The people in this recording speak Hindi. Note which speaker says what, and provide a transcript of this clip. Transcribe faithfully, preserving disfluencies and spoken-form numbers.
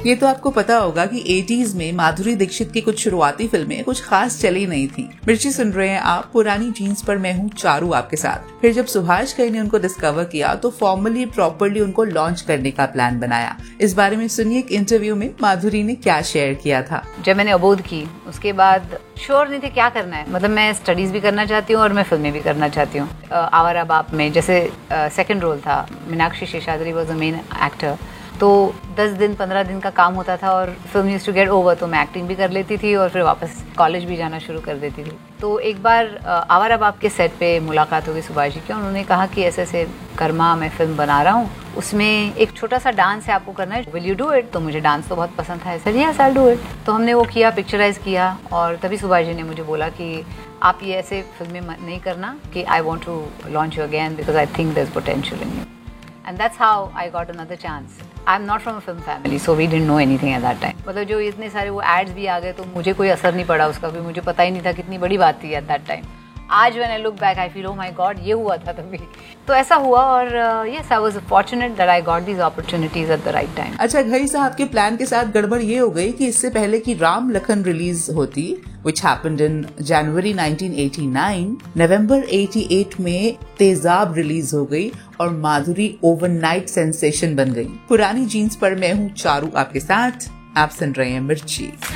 Speaker 1: ये तो आपको पता होगा कि एटीज़ में माधुरी दीक्षित की कुछ शुरुआती फिल्में कुछ खास चली नहीं थी। मिर्ची सुन रहे हैं आप, पुरानी जीन्स पर मैं हूँ चारू आपके साथ। फिर जब सुभाष घई ने उनको डिस्कवर किया तो फॉर्मली प्रॉपरली उनको लॉन्च करने का प्लान बनाया। इस बारे में सुनिए एक इंटरव्यू में माधुरी ने क्या शेयर किया था।
Speaker 2: जब मैंने अबोध की उसके बाद श्योर नहीं थे क्या करना है, मतलब मैं स्टडीज भी करना चाहती हूँ और मैं फिल्में भी करना चाहती हूँ। आवारा बाप में जैसे सेकंड रोल था, Meenakshi Seshadri was the main actor, तो दस दिन पंद्रह दिन का काम होता था और film used to get over, तो मैं एक्टिंग भी कर लेती थी और फिर वापस कॉलेज भी जाना शुरू कर देती थी। तो एक बार आवारा बाप के सेट पे मुलाकात हो गई सुभाष जी की, उन्होंने कहा कि ऐसे ऐसे कर्मा मैं फिल्म बना रहा हूँ, उसमें एक छोटा सा डांस है, आपको करना है, विल यू डू इट? तो मुझे डांस तो बहुत पसंद था, ऐसा yes I will do it. तो हमने वो किया, पिक्चराइज किया, और तभी सुभाष जी ने मुझे बोला कि आप ये ऐसे फिल्में नहीं करना, कि I want to launch you again because I think there is potential in you. And that's how I got another chance. I am not from a film family, so we didn't know anything at that time. मतलब जो इतने सारे वो एड्स भी आ गए तो मुझे कोई असर नहीं पड़ा उसका, भी मुझे पता ही नहीं था कितनी बड़ी बात थी एट दैट टाइम। आज when I look back I feel oh my God, ये हुआ था तभी। तो ऐसा हुआ, और yes I was fortunate that I got these opportunities at the right time.
Speaker 1: अच्छा, घई साहब के प्लान के साथ गड़बड़ ये हो गई कि इससे पहले कि राम लखन रिलीज होती, which happened in January nineteen eighty-nine, नवंबर अट्ठासी में तेजाब रिलीज हो गई और माधुरी ओवरनाइट सेंसेशन बन गई। पुरानी जीन्स पर मैं हूँ चारू आपके साथ, आप सुन रहे हैं मिर्ची।